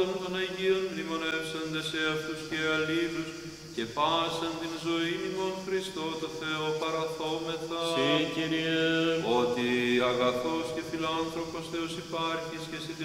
θανάτων των Αγίων μνημονεύσαντες σε αυτούς και αλλήλους, και πάσαν την ζωή ημών Χριστό το Θεό παραθόμεθα. Συ, Κύριε, ότι αγαθός και φιλάνθρωπος Θεός υπάρχεις και εσύ την